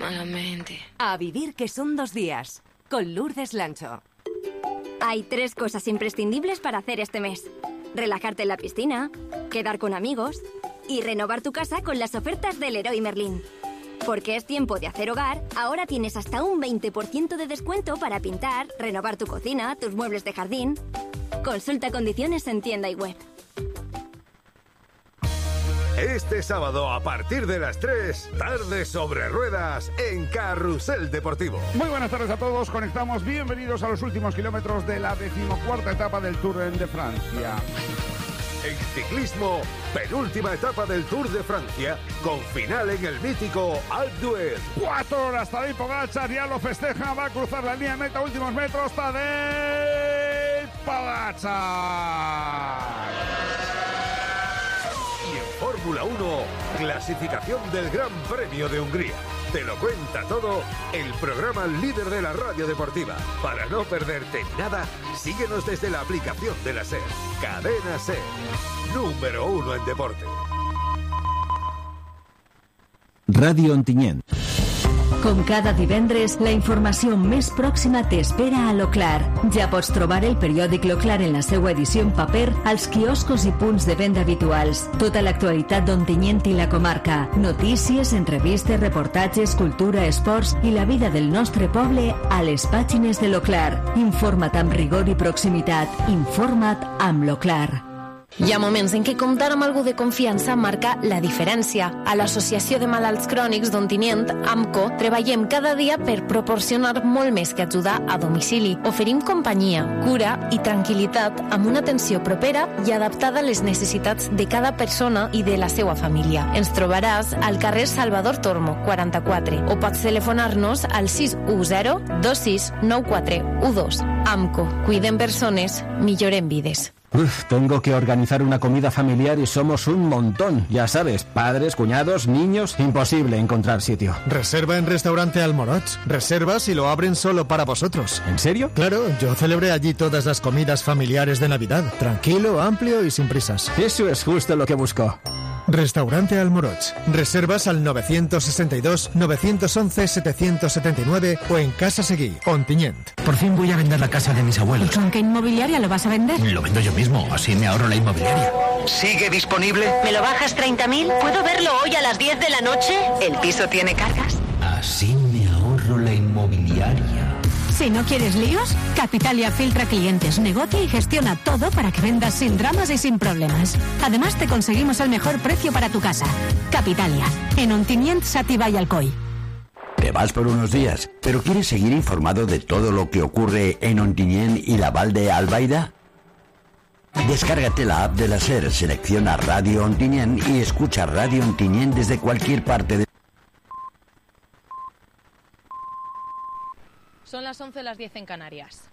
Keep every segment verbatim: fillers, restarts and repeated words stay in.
malamente. A vivir que son dos días, con Lourdes Lancho. Hay tres cosas imprescindibles para hacer este mes. Relajarte en la piscina, quedar con amigos y renovar tu casa con las ofertas del Leroy Merlin. Porque es tiempo de hacer hogar, ahora tienes hasta un veinte por ciento de descuento para pintar, renovar tu cocina, tus muebles de jardín. Consulta condiciones en tienda y web. Este sábado a partir de las tres, tarde sobre ruedas en Carrusel Deportivo. Muy buenas tardes a todos, conectamos, bienvenidos a los últimos kilómetros de la decimocuarta etapa del Tour de Francia. En ciclismo, penúltima etapa del Tour de Francia, con final en el mítico Alpe d'Huez. Cuatro horas, Tadej Pogačar ya lo festeja, va a cruzar la línea de meta, últimos metros, Tadej Pogačar. Y en Fórmula uno, clasificación del Gran Premio de Hungría. Te lo cuenta todo el programa líder de la radio deportiva. Para no perderte nada, síguenos desde la aplicación de la SER. Cadena SER, número uno en deporte. Radio Ontinyent. Com cada divendres, la informació més pròxima t'espera a l'Oclar. Ja pots trobar el periòdic L'Oclar en la seva edició en paper als quioscos i punts de venda habituals. Tota l'actualitat d'Ontinyent i la comarca. Notícies, entrevistes, reportatges, cultura, esports i la vida del nostre poble a les pàgines de l'Oclar. Informa't amb rigor i proximitat. Informa't amb l'Oclar. Hi ha moments en què comptar amb algú de confiança marca la diferència. A l'Associació de Malalts Crònics d'Ontinyent, AMCO, treballem cada dia per proporcionar molt més que ajudar a domicili. Oferim companyia, cura i tranquil·litat amb una atenció propera i adaptada a les necessitats de cada persona i de la seva família. Ens trobaràs al carrer Salvador Tormo, quaranta-quatre, o pots telefonar-nos al sis u zero dos sis nou quatre u dos. AMCO, cuidem persones, millorem vides. Uf, tengo que organizar una comida familiar y somos un montón. Ya sabes, padres, cuñados, niños, imposible encontrar sitio. Reserva en Restaurante Almoroch. Reservas y lo abren solo para vosotros. ¿En serio? Claro, yo celebré allí todas las comidas familiares de Navidad. Tranquilo, amplio y sin prisas. Eso es justo lo que busco. Restaurante Almoroch. Reservas al nueve sesenta y dos, nueve once, setecientos setenta y nueve o en Casa Seguí, Ontinyent. Por fin voy a vender la casa de mis abuelos. ¿Y con qué inmobiliaria lo vas a vender? Lo vendo yo mismo, así me ahorro la inmobiliaria. ¿Sigue disponible? ¿Me lo bajas treinta mil? ¿Puedo verlo hoy a las diez de la noche? ¿El piso tiene cargas? Así me ahorro la inmobiliaria. Si no quieres líos, Capitalia filtra clientes, negocia y gestiona todo para que vendas sin dramas y sin problemas. Además, te conseguimos el mejor precio para tu casa. Capitalia, en Ontinyent, Xàtiva y Alcoi. Te vas por unos días, pero ¿quieres seguir informado de todo lo que ocurre en Ontinyent y la Val de Albaida? Descárgate la app de la SER, selecciona Radio Ontinyent y escucha Radio Ontinyent desde cualquier parte de... Son las once, las diez en Canarias.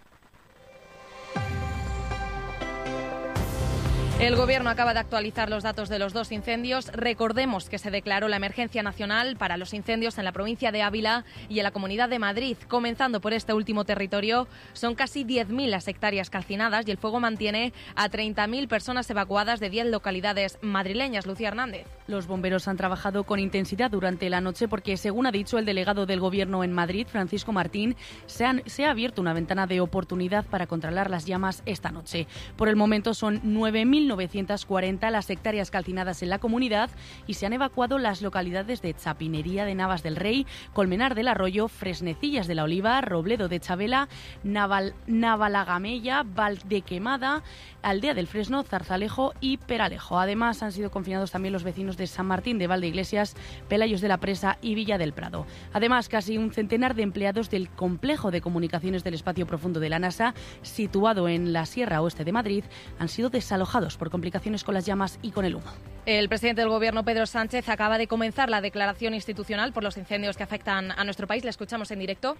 El Gobierno acaba de actualizar los datos de los dos incendios. Recordemos que se declaró la emergencia nacional para los incendios en la provincia de Ávila y en la Comunidad de Madrid. Comenzando por este último territorio, son casi diez mil las hectáreas calcinadas y el fuego mantiene a treinta mil personas evacuadas de diez localidades madrileñas. Lucía Hernández. Los bomberos han trabajado con intensidad durante la noche porque, según ha dicho el delegado del Gobierno en Madrid, Francisco Martín, se, han, se ha abierto una ventana de oportunidad para controlar las llamas esta noche. Por el momento son nueve mil novecientas cuarenta las hectáreas calcinadas en la comunidad y se han evacuado las localidades de Chapinería de Navas del Rey, Colmenar del Arroyo, Fresnecillas de la Oliva, Robledo de Chabela, Naval, Navalagamella, Valdequemada, Aldea del Fresno, Zarzalejo y Peralejo. Además, han sido confinados también los vecinos de San Martín de Valdeiglesias, Pelayos de la Presa y Villa del Prado. Además, casi un centenar de empleados del complejo de comunicaciones del espacio profundo de la NASA, situado en la Sierra Oeste de Madrid, han sido desalojados por complicaciones con las llamas y con el humo. El presidente del Gobierno, Pedro Sánchez, acaba de comenzar la declaración institucional por los incendios que afectan a nuestro país. Le escuchamos en directo.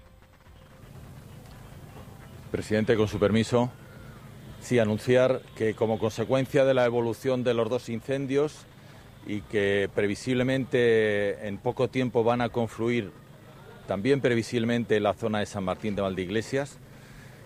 Presidente, con su permiso, sí, anunciar que como consecuencia de la evolución de los dos incendios y que previsiblemente en poco tiempo van a confluir también previsiblemente en la zona de San Martín de Valdeiglesias,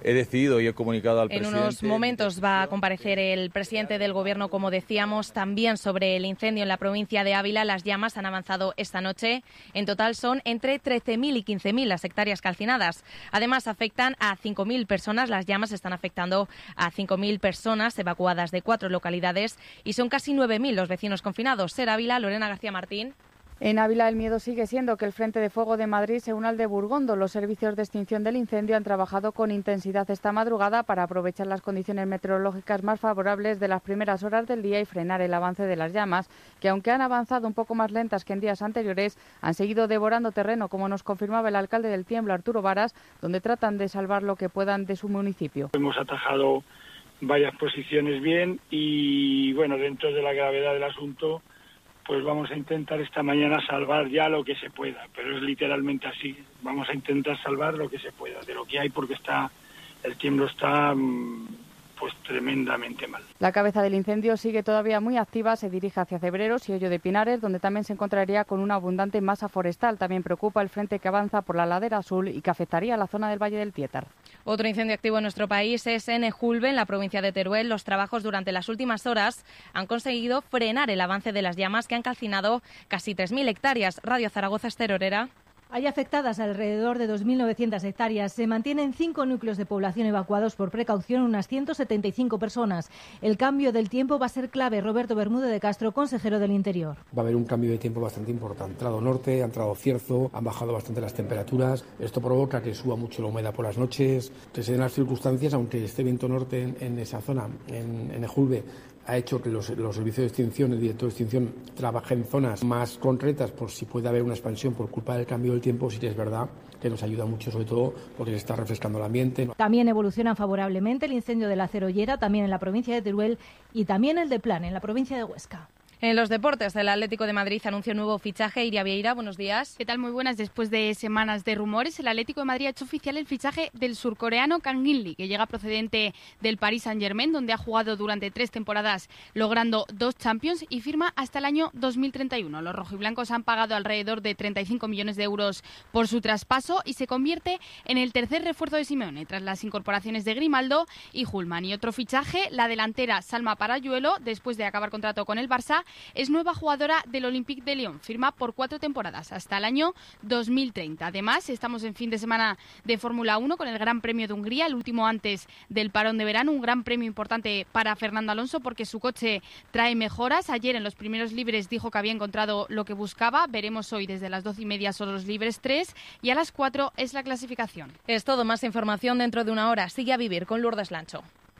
he decidido y he comunicado al en presidente... En unos momentos va a comparecer el presidente del Gobierno, como decíamos, también sobre el incendio en la provincia de Ávila. Las llamas han avanzado esta noche. En total son entre trece mil y quince mil las hectáreas calcinadas. Además, afectan a cinco mil personas. Las llamas están afectando a cinco mil personas evacuadas de cuatro localidades y son casi nueve mil los vecinos confinados. Ser Ávila, Lorena García Martín. En Ávila el miedo sigue siendo que el Frente de Fuego de Madrid se una al de Burgondo. Los servicios de extinción del incendio han trabajado con intensidad esta madrugada para aprovechar las condiciones meteorológicas más favorables de las primeras horas del día y frenar el avance de las llamas, que aunque han avanzado un poco más lentas que en días anteriores, han seguido devorando terreno, como nos confirmaba el alcalde del Tiemblo, Arturo Varas, donde tratan de salvar lo que puedan de su municipio. Hemos atajado varias posiciones bien y, bueno, dentro de la gravedad del asunto, pues vamos a intentar esta mañana salvar ya lo que se pueda, pero es literalmente así. Vamos a intentar salvar lo que se pueda, de lo que hay, porque está el tiemblo está pues tremendamente mal. La cabeza del incendio sigue todavía muy activa, se dirige hacia Cebreros y Hoyo de Pinares, donde también se encontraría con una abundante masa forestal. También preocupa el frente que avanza por la ladera sur y que afectaría a la zona del Valle del Piétar. Otro incendio activo en nuestro país es en Ejulbe, en la provincia de Teruel. Los trabajos durante las últimas horas han conseguido frenar el avance de las llamas que han calcinado casi tres mil hectáreas. Radio Zaragoza, Esther Orera. Hay afectadas alrededor de dos mil novecientas hectáreas. Se mantienen cinco núcleos de población evacuados por precaución, unas ciento setenta y cinco personas. El cambio del tiempo va a ser clave. Roberto Bermúdez de Castro, consejero del Interior. Va a haber un cambio de tiempo bastante importante. Ha entrado norte, ha entrado cierzo, han bajado bastante las temperaturas. Esto provoca que suba mucho la humedad por las noches, que se den las circunstancias, aunque esté viento norte en, en esa zona, en, en Ejulbe, ha hecho que los, los servicios de extinción, el director de extinción, trabaje en zonas más concretas por si puede haber una expansión por culpa del cambio del tiempo. Sí que es verdad que nos ayuda mucho, sobre todo porque se está refrescando el ambiente. También evoluciona favorablemente el incendio de la Cerollera, también en la provincia de Teruel, y también el de Plan, en la provincia de Huesca. En los deportes, el Atlético de Madrid anunció un nuevo fichaje. Iria Vieira, buenos días. ¿Qué tal? Muy buenas. Después de semanas de rumores, el Atlético de Madrid ha hecho oficial el fichaje del surcoreano Kang In-lee, que llega procedente del Paris Saint-Germain, donde ha jugado durante tres temporadas, logrando dos Champions, y firma hasta el año dos mil treinta y uno. Los rojiblancos han pagado alrededor de treinta y cinco millones de euros por su traspaso y se convierte en el tercer refuerzo de Simeone, tras las incorporaciones de Grimaldo y Hulman. Y otro fichaje, la delantera Salma Parayuelo, después de acabar contrato con el Barça, es nueva jugadora del Olympique de Lyon. Firma por cuatro temporadas hasta el año dos mil treinta. Además, estamos en fin de semana de Fórmula uno con el Gran Premio de Hungría, el último antes del parón de verano. Un gran premio importante para Fernando Alonso porque su coche trae mejoras. Ayer en los primeros libres dijo que había encontrado lo que buscaba. Veremos hoy desde las doce y media son los libres tres y a las cuatro es la clasificación. Es todo. Más información dentro de una hora. Sigue a vivir con Lourdes Lancho.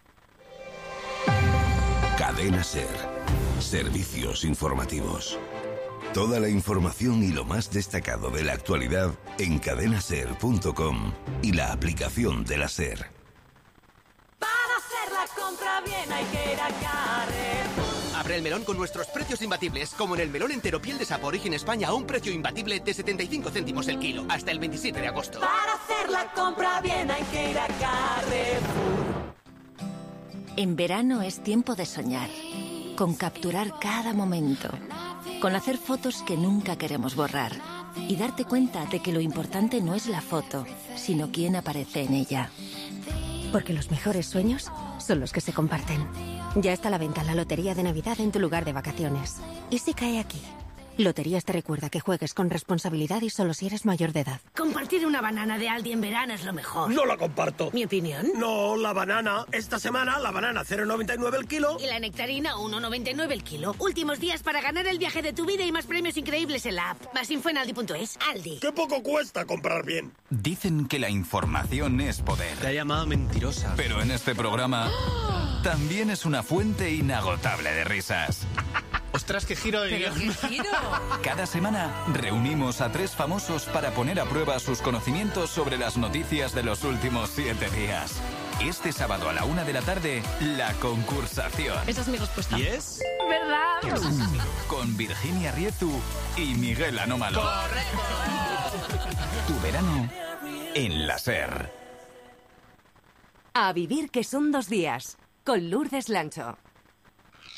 Cadena SER. Servicios informativos. Toda la información y lo más destacado de la actualidad en cadena ser punto com y la aplicación de la SER. Para hacer la compra bien hay que ir a Carrefour. Abre el melón con nuestros precios imbatibles, como en el melón entero piel de sapo Origen España a un precio imbatible de setenta y cinco céntimos el kilo, hasta el veintisiete de agosto. Para hacer la compra bien hay que ir a Carrefour. En verano es tiempo de soñar, con capturar cada momento, con hacer fotos que nunca queremos borrar y darte cuenta de que lo importante no es la foto, sino quién aparece en ella. Porque los mejores sueños son los que se comparten. Ya está a la venta la Lotería de Navidad en tu lugar de vacaciones. ¿Y si cae aquí? Loterías te recuerda que juegues con responsabilidad y solo si eres mayor de edad. Compartir una banana de Aldi en verano es lo mejor. No la comparto. ¿Mi opinión? No, la banana. Esta semana la banana cero coma noventa y nueve el kilo. Y la nectarina uno coma noventa y nueve el kilo. Últimos días para ganar el viaje de tu vida y más premios increíbles en la app. Más info en aldi punto es. Aldi. ¡Qué poco cuesta comprar bien! Dicen que la información es poder. Te ha llamado mentirosa. Pero en este programa también es una fuente inagotable de risas. ¡Ostras, qué giro de guión! ¡Qué giro! Cada semana reunimos a tres famosos para poner a prueba sus conocimientos sobre las noticias de los últimos siete días. Este sábado a la una de la tarde, La Concursación. Esa es mi respuesta. ¿Y es? ¿Verdad? Con Virginia Riezu y Miguel Anómalo. ¡Correcto! Tu verano en la SER. A vivir que son dos días, con Lourdes Lancho.